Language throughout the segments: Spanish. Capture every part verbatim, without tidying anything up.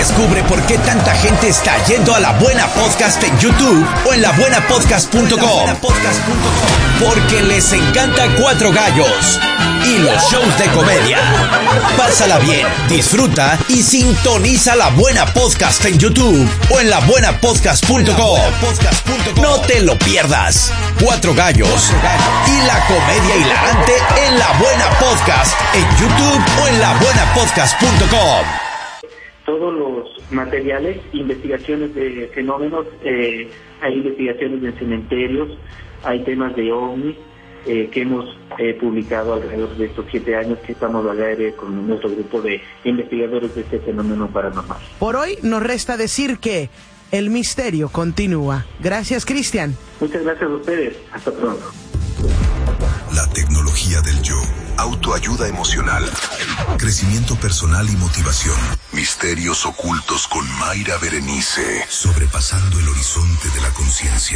Descubre por qué tanta gente está yendo a La Buena Podcast en YouTube o en la buena podcast punto com. Porque les encanta Cuatro Gallos y los shows de comedia. Pásala bien, disfruta y sintoniza La Buena Podcast en YouTube o en la buena podcast punto com. No te lo pierdas. Cuatro Gallos y la comedia hilarante en La Buena Podcast en YouTube o en la buena podcast punto com. Todos los materiales, investigaciones de fenómenos, eh, hay investigaciones de cementerios, hay temas de ovnis eh, que hemos eh, publicado alrededor de estos siete años que estamos al aire con nuestro grupo de investigadores de este fenómeno paranormal. Por hoy nos resta decir que el misterio continúa. Gracias, Cristian. Muchas gracias a ustedes. Hasta pronto. La tecnología del yo, autoayuda emocional, crecimiento personal y motivación. Misterios ocultos con Mayra Berenice, sobrepasando el horizonte de la conciencia.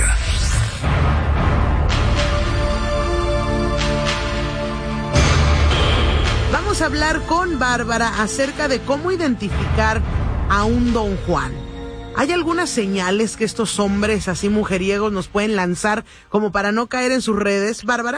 Vamos a hablar con Bárbara acerca de cómo identificar a un Don Juan. ¿Hay algunas señales que estos hombres así mujeriegos nos pueden lanzar como para no caer en sus redes, Bárbara?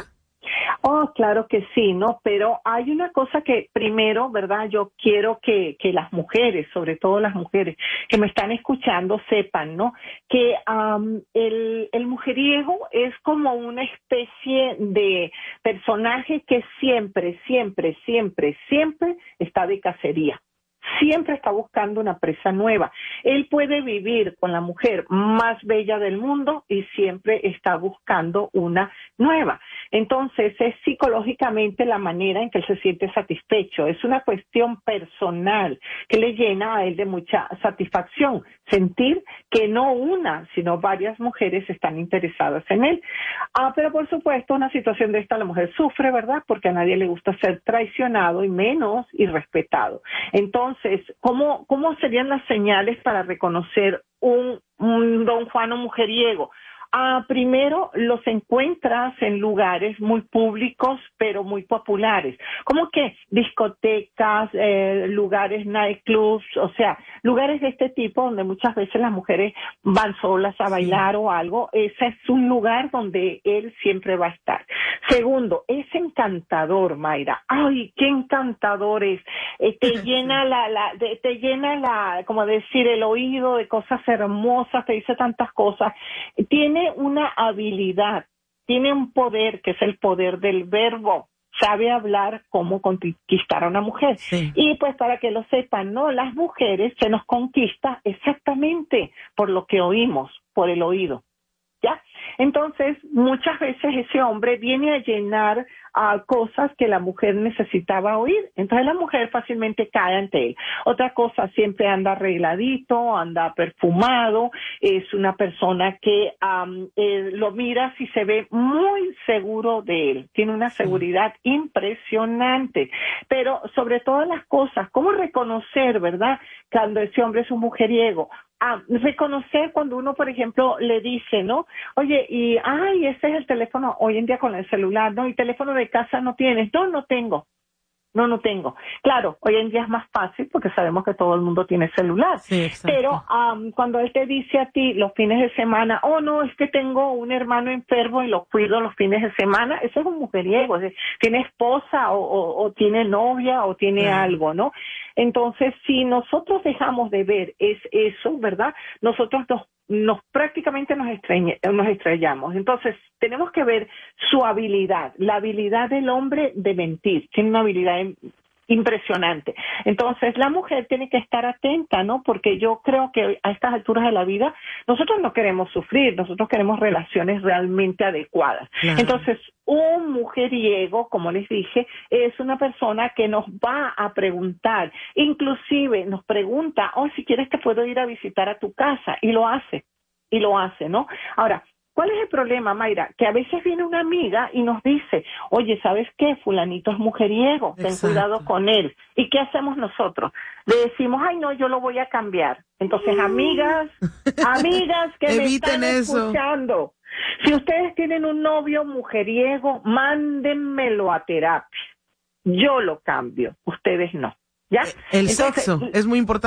Oh, claro que sí, ¿no? Pero hay una cosa que primero, ¿verdad? Yo quiero que, que las mujeres, sobre todo las mujeres que me están escuchando, sepan, ¿no? Que um, el, el mujeriego es como una especie de personaje que siempre, siempre, siempre, siempre está de cacería. Siempre está buscando una presa nueva. Él puede vivir con la mujer más bella del mundo y siempre está buscando una nueva. Entonces, es psicológicamente la manera en que él se siente satisfecho. Es una cuestión personal que le llena a él de mucha satisfacción. Sentir que no una, sino varias mujeres están interesadas en él. Ah, pero por supuesto, una situación de esta la mujer sufre, ¿verdad? Porque a nadie le gusta ser traicionado y menos irrespetado. Entonces, ¿cómo, cómo serían las señales para reconocer un, un Don Juan o mujeriego? Ah, primero, los encuentras en lugares muy públicos, pero muy populares, como que discotecas, eh, lugares, nightclubs, o sea, lugares de este tipo donde muchas veces las mujeres van solas a bailar sí. o algo. Ese es un lugar donde él siempre va a estar. Segundo, es encantador, Mayra. Ay, qué encantador es. Eh, te llena la, la, de, te llena la, como decir, el oído de cosas hermosas, te dice tantas cosas. Tiene una habilidad, tiene un poder que es el poder del verbo. Sabe hablar cómo conquistar a una mujer. Sí. Y pues para que lo sepan, ¿no? Las mujeres se nos conquista exactamente por lo que oímos, por el oído. ¿Ya? Entonces, muchas veces ese hombre viene a llenar uh, cosas que la mujer necesitaba oír. Entonces la mujer fácilmente cae ante él. Otra cosa, siempre anda arregladito, anda perfumado, es una persona que um, eh, lo miras y se ve muy seguro de él. Tiene una seguridad impresionante. Pero sobre todas las cosas, ¿cómo reconocer, verdad, cuando ese hombre es un mujeriego? Ah, reconocer cuando uno, por ejemplo, le dice, ¿no? Oye, y, ay, ese es el teléfono hoy en día con el celular, ¿no? ¿Y teléfono de casa no tienes? No, no tengo. No, no tengo. Claro, hoy en día es más fácil porque sabemos que todo el mundo tiene celular. Sí, pero um, cuando él te dice a ti los fines de semana, oh, no, es que tengo un hermano enfermo y lo cuido los fines de semana, eso es un mujeriego. Es, tiene esposa o, o, o tiene novia o tiene sí. algo, ¿no? Entonces, si nosotros dejamos de ver es eso, ¿verdad? Nosotros nos, nos prácticamente nos, estreñe, nos estrellamos. Entonces, tenemos que ver su habilidad, la habilidad del hombre de mentir. Tiene una habilidad impresionante. Entonces, la mujer tiene que estar atenta, ¿no? Porque yo creo que a estas alturas de la vida, nosotros no queremos sufrir, nosotros queremos relaciones realmente adecuadas. Claro. Entonces, un mujeriego, como les dije, es una persona que nos va a preguntar, inclusive nos pregunta, oh, si quieres te puedo ir a visitar a tu casa, y lo hace, y lo hace, ¿no? Ahora, ¿cuál es el problema, Mayra? Que a veces viene una amiga y nos dice, oye, ¿sabes qué? Fulanito es mujeriego, ten Exacto. cuidado con él. ¿Y qué hacemos nosotros? Le decimos, ay, no, yo lo voy a cambiar. Entonces, amigas, amigas que me están eso. escuchando, si ustedes tienen un novio mujeriego, mándenmelo a terapia. Yo lo cambio, ustedes no. ¿Ya? El Entonces, sexo es muy importante.